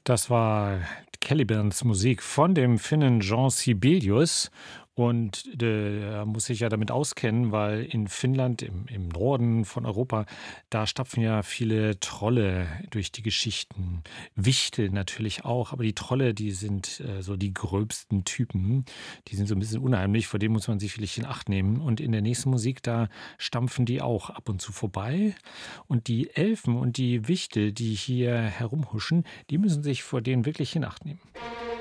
Das war Calibans Musik von dem Finnen Jean Sibelius. Und der muss sich ja damit auskennen, weil in Finnland, im Norden von Europa, da stapfen ja viele Trolle durch die Geschichten. Wichtel natürlich auch, aber die Trolle, die sind so die gröbsten Typen. Die sind so ein bisschen unheimlich, vor denen muss man sich vielleicht in Acht nehmen. Und in der nächsten Musik, da stampfen die auch ab und zu vorbei. Und die Elfen und die Wichtel, die hier herumhuschen, die müssen sich vor denen wirklich in Acht nehmen.